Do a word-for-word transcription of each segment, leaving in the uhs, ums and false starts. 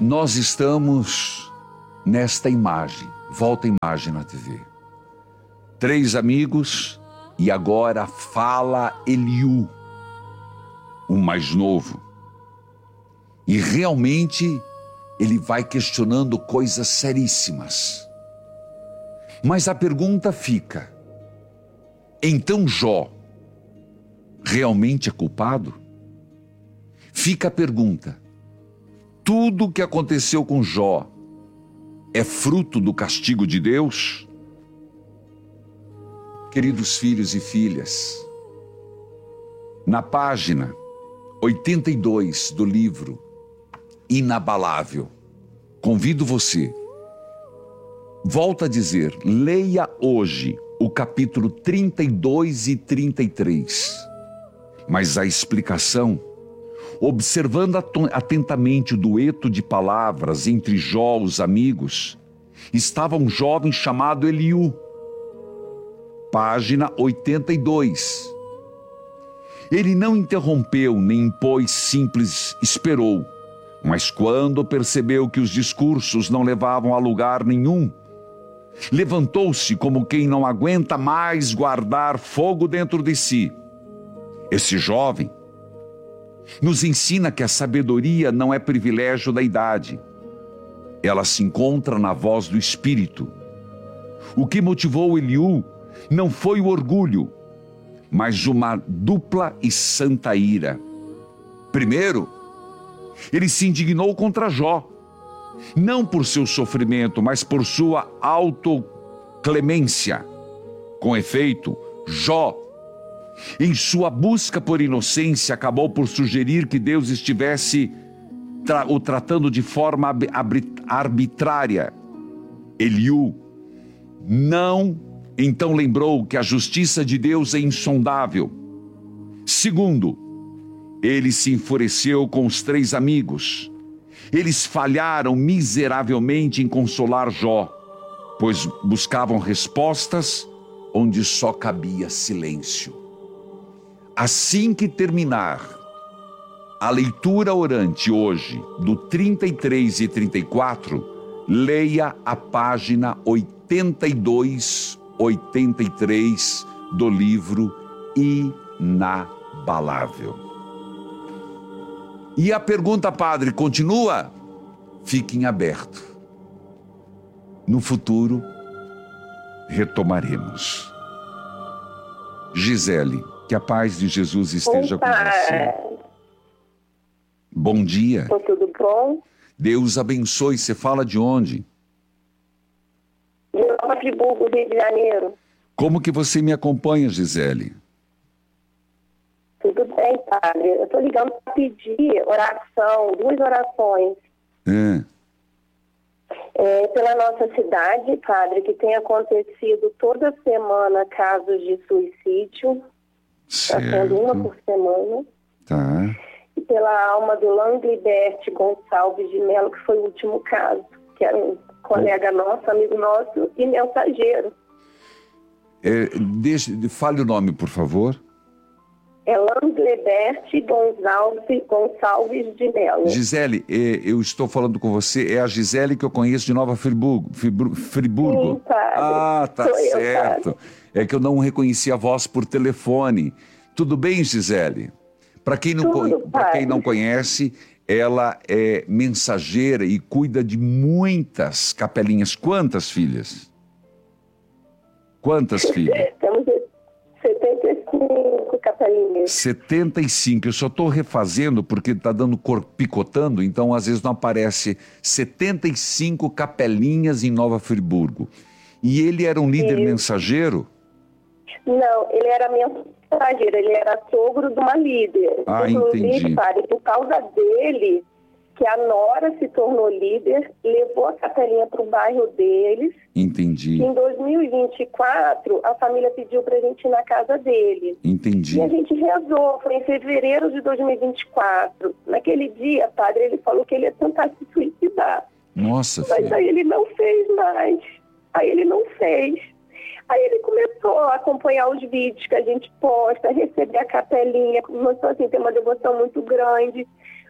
Nós estamos nesta imagem, volta a imagem na T V. Três amigos e agora fala Eliú, o mais novo. E realmente ele vai questionando coisas seríssimas. Mas a pergunta fica: então Jó realmente é culpado? Fica a pergunta: tudo o que aconteceu com Jó é fruto do castigo de Deus? Queridos filhos e filhas, na página oitenta e dois do livro Inabalável, convido você, volto a dizer, leia hoje o capítulo trinta e dois e trinta e três, mas a explicação, observando atentamente o dueto de palavras entre Jó e os amigos, estava um jovem chamado Eliú, página oitenta e dois. Ele não interrompeu nem impôs, simples esperou, mas quando percebeu que os discursos não levavam a lugar nenhum, levantou-se como quem não aguenta mais guardar fogo dentro de si. Esse jovem nos ensina que a sabedoria não é privilégio da idade. Ela se encontra na voz do Espírito. O que motivou Eliú não foi o orgulho, mas uma dupla e santa ira. Primeiro, ele se indignou contra Jó, não por seu sofrimento, mas por sua autoclemência. Com efeito, Jó, em sua busca por inocência, acabou por sugerir que Deus estivesse tra- o tratando de forma ab- ab- arbitrária. Eliú não, então lembrou que a justiça de Deus é insondável. Segundo, ele se enfureceu com os três amigos. Eles falharam miseravelmente em consolar Jó, pois buscavam respostas onde só cabia silêncio. Assim que terminar a leitura orante hoje, do trinta e três e trinta e quatro, leia a página oitenta e dois, oitenta e três do livro Inabalável. E a pergunta, padre, continua? Fique em aberto. No futuro, retomaremos. Gisele, que a paz de Jesus esteja Opa. com você. Bom dia. Tá tudo bom? Deus abençoe. Você fala de onde? De Nova Friburgo, Rio de Janeiro. Como que você me acompanha, Gisele? Tudo bem, padre. Eu estou ligando para pedir oração, duas orações. É. É, pela nossa cidade, padre, que tem acontecido toda semana casos de suicídio. Está sendo uma por semana. Tá. E pela alma do Langlibert Gonçalves de Melo, que foi o último caso, que era um colega nosso, amigo nosso e mensageiro. É, deixa, fale o nome, por favor. É Langlibert Gonçalves, Gonçalves de Melo. Gisele, é, eu estou falando com você, é a Gisele que eu conheço de Nova Friburgo. Friburgo. Friburgo. Sim, padre. Ah, tá Sou certo. Eu, é que eu não reconheci a voz por telefone. Tudo bem, Gisele? Para quem, não Tudo, para quem não conhece, ela é mensageira e cuida de muitas capelinhas. Quantas filhas? Quantas filhas? Temos setenta e cinco capelinhas. setenta e cinco. Eu só estou refazendo porque está dando cor picotando, então às vezes não aparece. setenta e cinco capelinhas em Nova Friburgo. E ele era um líder Isso. mensageiro? Não, ele era mensageiro, ele era sogro de uma líder. Ah, Inclusive, entendi. padre, por causa dele, que a nora se tornou líder, levou a capelinha para o bairro deles. Entendi. Em dois mil e vinte e quatro, a família pediu para a gente ir na casa dele. Entendi. E a gente rezou, foi em fevereiro de dois mil e vinte e quatro. Naquele dia, padre, ele falou que ele ia tentar se suicidar. Nossa, Mas filha. aí ele não fez mais. Aí ele não fez. Aí ele começou a acompanhar os vídeos que a gente posta, receber a capelinha, começou assim, ter uma devoção muito grande.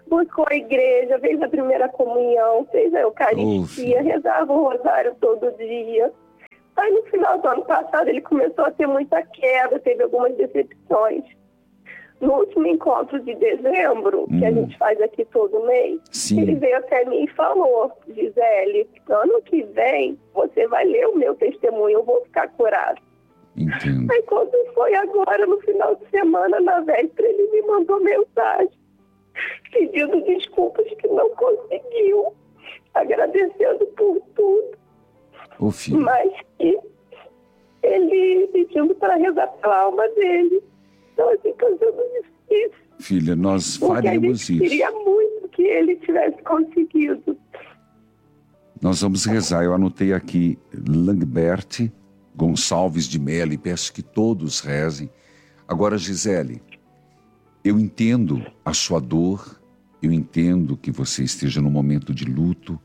buscou a igreja, fez a primeira comunhão, fez a Eucaristia, oh, rezava o rosário todo dia. Aí no final do ano passado ele começou a ter muita queda, teve algumas decepções. No último encontro de dezembro, hum. que a gente faz aqui todo mês, Sim. ele veio até mim e falou: Gisele, ano que vem você vai ler o meu testemunho, eu vou ficar curado. Entendo. Aí quando foi agora, no final de semana, na véspera, ele me mandou mensagem pedindo desculpas que não conseguiu, agradecendo por tudo. Ô, filho. Mas que ele pedindo para rezar pela alma dele. Então, assim, estou sendo difícil. Filha, nós faremos isso. Eu queria muito que ele tivesse conseguido. Nós vamos rezar. Eu anotei aqui Langbert Gonçalves de Mello e peço que todos rezem. Agora, Gisele, eu entendo a sua dor, eu entendo que você esteja num momento de luto.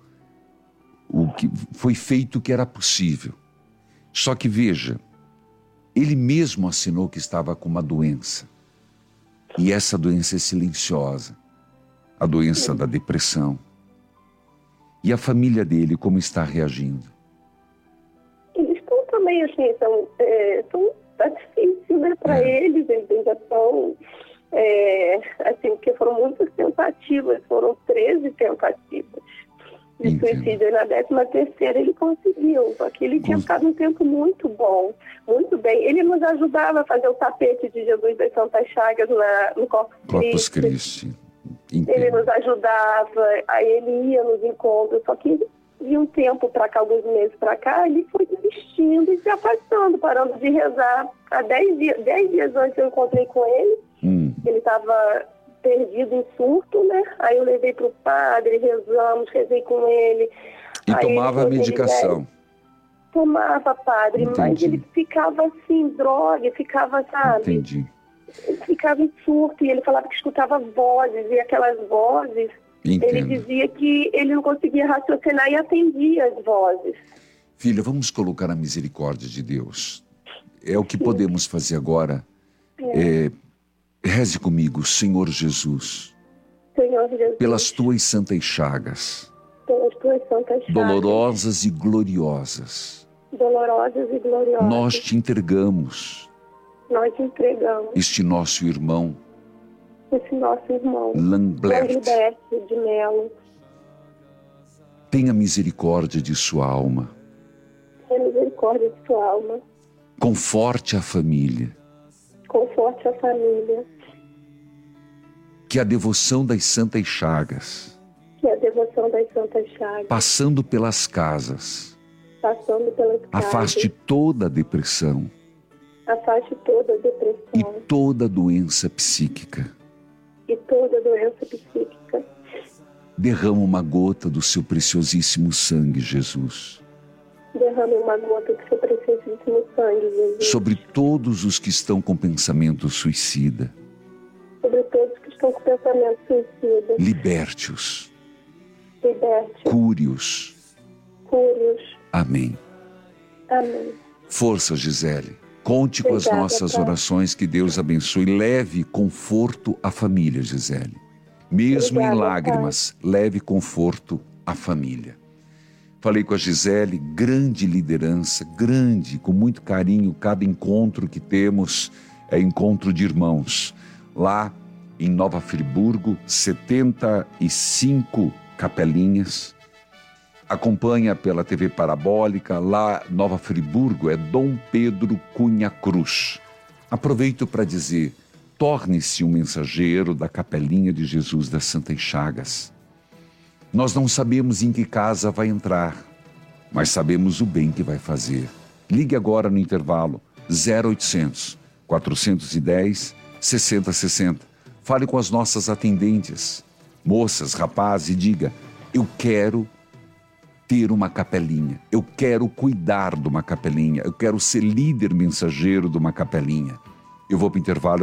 O que foi feito o que era possível. Só que veja, ele mesmo assinou que estava com uma doença. E essa doença é silenciosa. A doença da depressão. E a família dele, como está reagindo? Eles estão também, assim, estão, é, estão, tá difícil, né, para é. eles. Eles ainda estão, é, assim, porque foram muitas tentativas, foram treze tentativas de Entendo. suicídio, e na décima terceira ele conseguiu, só que ele tinha Cons... ficado um tempo muito bom, muito bem. Ele nos ajudava a fazer o tapete de Jesus das Santas Chagas na, no Corpus, Corpus Christi. Christi. Ele nos ajudava, aí ele ia nos encontros, só que de um tempo para cá, alguns meses para cá, ele foi desistindo e se afastando, parando de rezar. Há dez dias, dez dias antes eu encontrei com ele, hum. ele estava perdido em surto, né? Aí eu levei para o padre, rezamos, rezei com ele. E aí tomava a medicação? Ele, tomava, padre, Entendi. mas ele ficava assim, droga, ficava, sabe? Entendi. Ele ficava em surto e ele falava que escutava vozes, e aquelas vozes, Entendo. ele dizia que ele não conseguia raciocinar e atendia as vozes. Filha, vamos colocar a misericórdia de Deus. É o que Sim. podemos fazer agora. É. É, reze comigo, Senhor Jesus. Senhor Jesus. Pelas tuas santas chagas. Pelas tuas santas chagas. Dolorosas e gloriosas. Dolorosas e gloriosas. Nós te entregamos. Nós te entregamos. Este nosso irmão. Esse nosso irmão. Langbert. Langbert de Mello. Tenha misericórdia de sua alma. Tenha misericórdia de sua alma. Conforte a família. Conforte a família. Que a devoção das santas chagas. Que a devoção das santas chagas. Passando pelas casas. Passando pelas casas. Afaste toda a depressão. Afaste toda a depressão. E toda doença psíquica. E toda doença psíquica. Derrama uma gota do seu preciosíssimo sangue, Jesus. Derrame uma gota do seu preciosíssimo sangue, Jesus. Sobre todos os que estão com pensamento suicida. Sobre todos que estão com pensamento suicida. Liberte-os. Liberte-os. Cure-os. Cure-os. Amém. Amém. Força, Gisele. Conte com Obrigada, as nossas pai. orações, que Deus abençoe. Leve conforto à família, Gisele. Mesmo Obrigada, em lágrimas, pai. leve conforto à família. Falei com a Gisele, grande liderança, grande, com muito carinho. Cada encontro que temos é encontro de irmãos. Lá em Nova Friburgo, setenta e cinco capelinhas. Acompanha pela T V Parabólica, lá Nova Friburgo, é Dom Pedro Cunha Cruz. Aproveito para dizer, torne-se um mensageiro da Capelinha de Jesus das Santas Chagas. Nós não sabemos em que casa vai entrar, mas sabemos o bem que vai fazer. Ligue agora no intervalo zero oitocentos, quatrocentos e dez, sessenta sessenta. Fale com as nossas atendentes, moças, rapazes, e diga, eu quero ter uma capelinha, eu quero cuidar de uma capelinha, eu quero ser líder mensageiro de uma capelinha. Eu vou para o intervalo.